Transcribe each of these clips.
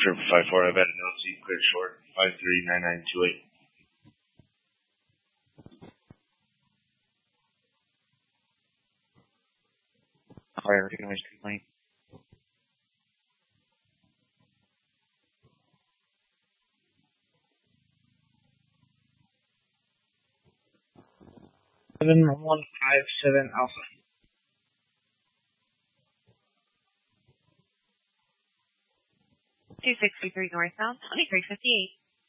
Trip 54, I've had a note seat clear short, 539928. Priority noise complaint. Seven 157 Alpha. Two 63 northbound, 2358.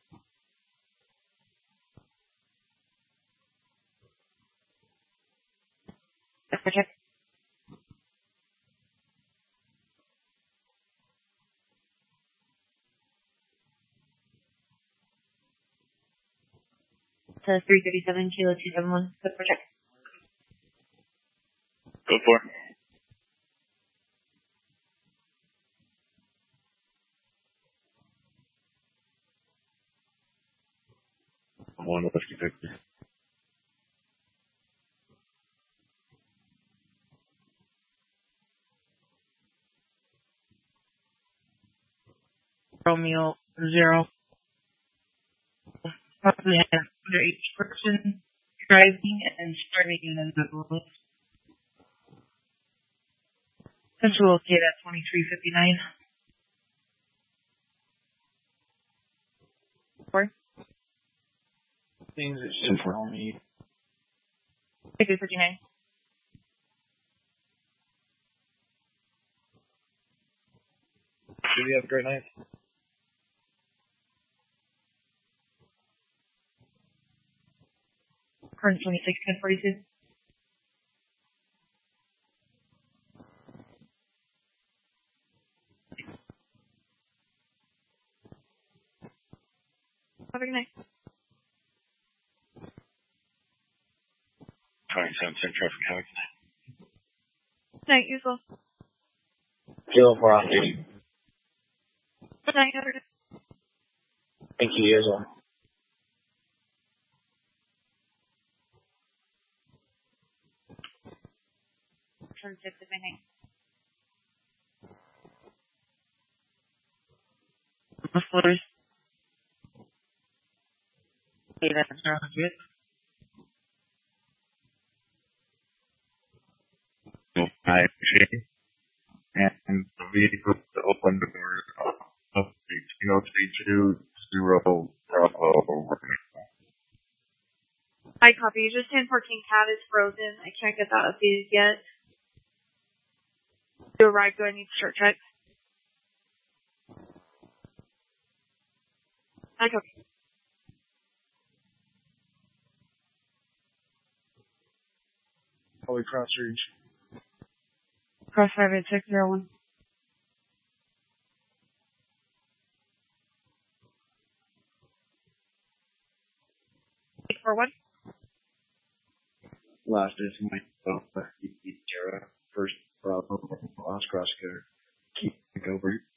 Check. To 337 Kilo 271. Good for check. Go for it. One whiskey Victor. Romeo 0. Possibly had underage person driving and starting in the Netherlands. Central located at 2359. Four. Things it's just for me. 5359. Do we have a great night? Current 26 1042. Have a good night. 27 Cent Traffic Havoc. Night, you as well. Kilo 4 off duty. Good night, have a good night. Thank you as well. Turn 6 at midnight. Mufflers. Okay, that's around good. I appreciate it. And the vehicle to open the doors of 18032 Bravo. I copy. Just 1014 cab is frozen. I can't get that updated yet. To arrive, do I need to start check? I copy. Holy Cross Ridge. Cross 58601. For what? Last is my Tara. First Bravo. Last cross cutter. Keep over.